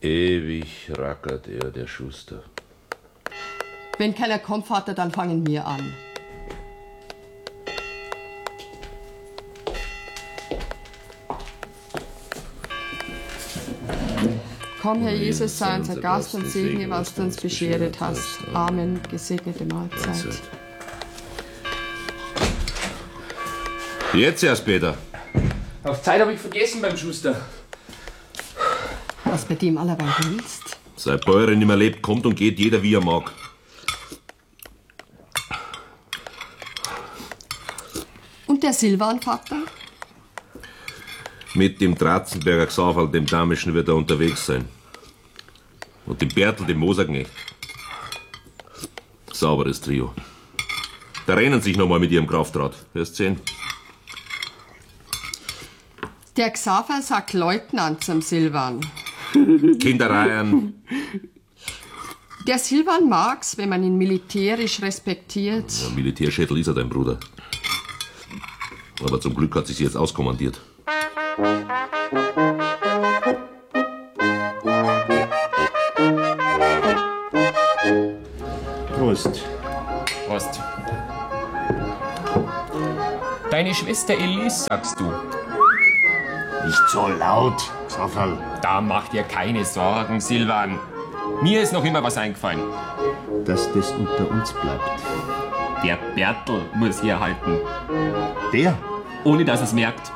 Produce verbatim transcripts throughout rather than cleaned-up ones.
Ewig rackert er, der Schuster. Wenn keiner kommt, Vater, dann fangen wir an. Komm, Herr Jesus, sei unser Gast und segne, was du uns bescheret hast. Amen. Gesegnete Mahlzeit. Jetzt erst, Peter. Auf Zeit habe ich vergessen beim Schuster. Was bei dem allerweil willst? Seit Bäuerin nicht mehr lebt, kommt und geht jeder, wie er mag. Und der Silvan, Vater? Mit dem Dratzenberger Xaverl, dem Damischen, wird er unterwegs sein. Und dem Bertel, dem Moserknecht. Sauberes Trio. Da rennen sich noch mal mit ihrem Kraftrad. Wirst sehen. Der Xaver sagt Leutnant zum Silvan. Kindereien. Der Silvan mag's, wenn man ihn militärisch respektiert. Ja, Militärschädel ist er, dein Bruder. Aber zum Glück hat sich jetzt auskommandiert. Prost. Prost. Deine Schwester Elise, sagst du? Nicht so laut, Xaverl. Da mach dir keine Sorgen, Silvan. Mir ist noch immer was eingefallen. Dass das unter uns bleibt. Der Bertel muss hier halten. Der? Ohne dass es merkt.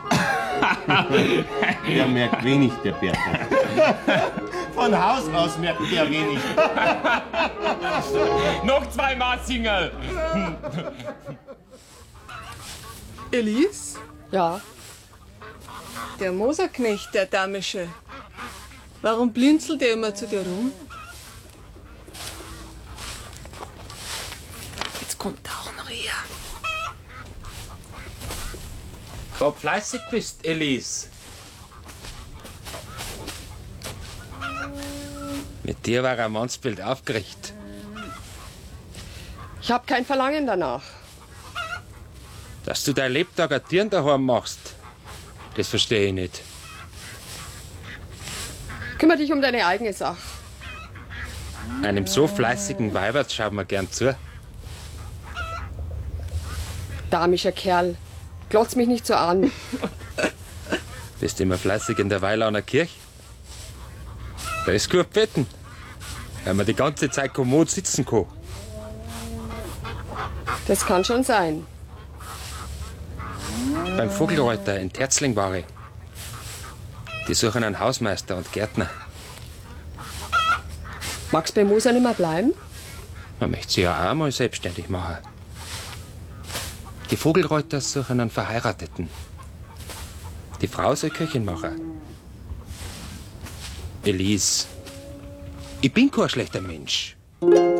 Der merkt wenig, der Bertel. Von Haus aus merkt der wenig. Noch zwei Maßsingerl. Elise? Ja. Der Moserknecht, der Damische. Warum blinzelt der immer zu dir rum? Jetzt kommt er auch noch her. Ob fleißig bist, Elise. Mit dir war ein Mannsbild aufgerichtet. Ich hab kein Verlangen danach. Dass du dein Lebtag ein Tieren daheim machst, das verstehe ich nicht. Kümmer dich um deine eigene Sache. Einem so fleißigen Weibert schaut man gern zu. Damischer Kerl, glotz mich nicht so an. Bist immer fleißig in der Weilauner Kirche? Da ist gut beten, weil man die ganze Zeit kommod sitzen kann. Das kann schon sein. Beim Vogelreuter in Terzling war ich. Die suchen einen Hausmeister und Gärtner. Magst bei Moser nicht mehr bleiben? Man möchte sich ja auch mal selbstständig machen. Die Vogelreuter suchen einen Verheirateten. Die Frau soll Köchin machen. Elise, ich bin kein schlechter Mensch.